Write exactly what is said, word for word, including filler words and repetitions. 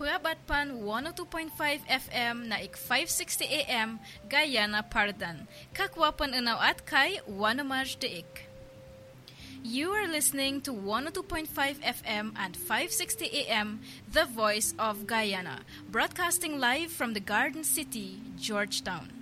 Kurabat pan one oh two point five F M na ik five sixty A M Guyana Pardan. Kakwapan unaw at kay Wanamaj Deik. You are listening to one oh two point five F M and five sixty A M, The Voice of Guyana, broadcasting live from the Garden City, Georgetown.